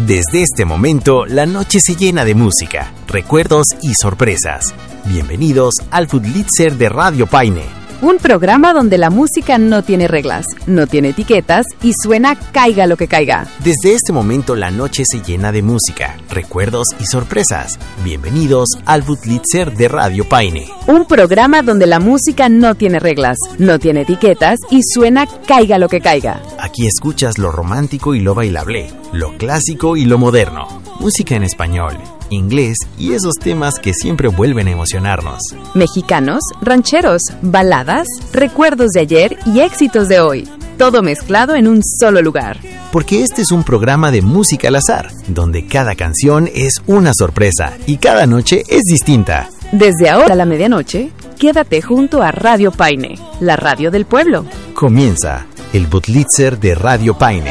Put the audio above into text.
Desde este momento, la noche se llena de música, recuerdos y sorpresas. Bienvenidos al Foodlitzer de Radio Paine. Un programa donde la música no tiene reglas, no tiene etiquetas y suena caiga lo que caiga. Desde este momento, la noche se llena de música, recuerdos y sorpresas. Bienvenidos al Foodlitzer de Radio Paine. Un programa donde la música no tiene reglas, no tiene etiquetas y suena caiga lo que caiga. Aquí escuchas lo romántico y lo bailable, lo clásico y lo moderno, música en español, inglés y esos temas que siempre vuelven a emocionarnos. Mexicanos, rancheros, baladas, recuerdos de ayer y éxitos de hoy. Todo mezclado en un solo lugar. Porque este es un programa de música al azar, donde cada canción es una sorpresa y cada noche es distinta. Desde ahora a la medianoche, quédate junto a Radio Paine, la radio del pueblo. Comienza el Foodlitzer de Radio Paine.